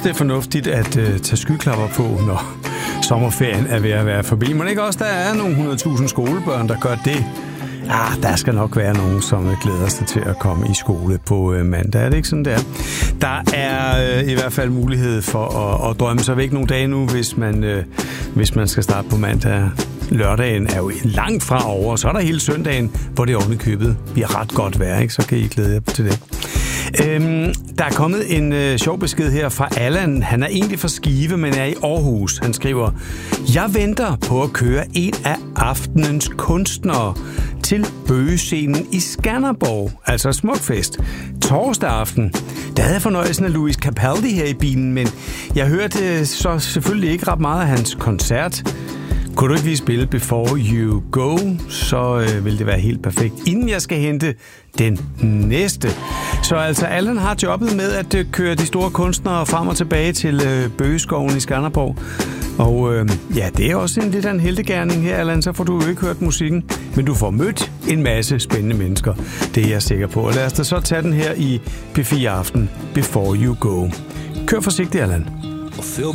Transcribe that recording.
det er fornuftigt at tage skyklapper på, når sommerferien er ved at være forbi. Men ikke også, der er nogle 100.000 skolebørn, der gør det. Der skal nok være nogen, som glæder sig til at komme i skole på mandag. Er det ikke sådan, der? Der er i hvert fald mulighed for at drømme sig væk nogle dage nu, hvis man skal starte på mandag. Lørdagen er jo langt fra over, så er der hele søndagen, hvor det ovenikøbet bliver ret godt vejr, ikke? Så kan I glæde jer til det. Der er kommet en sjov besked her fra Allan. Han er egentlig fra Skive, men er i Aarhus. Han skriver: Jeg venter på at køre en af aftenens kunstnere til bøgescenen i Skanderborg, altså Smukfest, torsdag aften. Der havde jeg fornøjelsen af Louis Capaldi her i bilen, men jeg hørte så selvfølgelig ikke ret meget af hans koncert. Kunne du ikke lige spille Before You Go, så vil det være helt perfekt, inden jeg skal hente den næste. Så altså, Allan har jobbet med at køre de store kunstnere frem og tilbage til Bøgeskoven i Skanderborg. Og det er også lidt af en heltegerning her, Allan, så får du jo ikke hørt musikken, men du får mødt en masse spændende mennesker. Det er jeg sikker på. Og lad os da så tage den her i P4 Aften, Before You Go. Kør forsigtigt, Allan. Feel